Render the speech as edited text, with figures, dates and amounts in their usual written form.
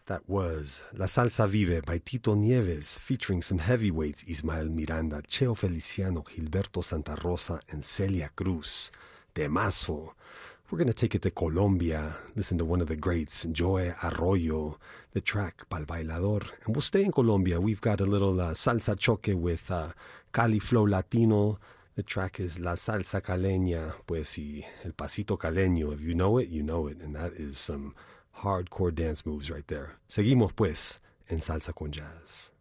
That was La Salsa Vive by Tito Nieves, featuring some heavyweights, Ismael Miranda, Cheo Feliciano, Gilberto Santa Rosa, and Celia Cruz. Temazo. We're going to take it to Colombia, listen to one of the greats, Joe Arroyo, the track Pal Bailador. And we'll stay in Colombia. We've got a little salsa choque with Cali Flow Latino. The track is La Salsa Caleña, pues, y El Pasito Caleño. If you know it, you know it. And that is some hardcore dance moves right there. Seguimos, pues, en Salsa con Jazz.